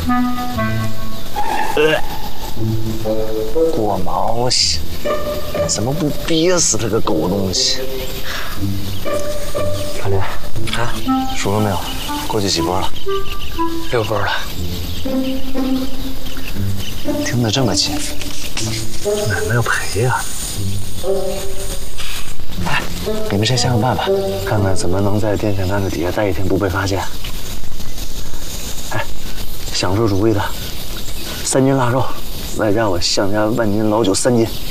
过毛线，怎么不憋死这个狗东西？老林啊，数了没有？过去几波了 ？6波了。 听得这么紧，哪能要赔呀？哎，你们先想想办法，看看怎么能在电线杆子底下待一天不被发现。哎，想出主意的，3斤腊肉，外加我项家万金老酒3斤。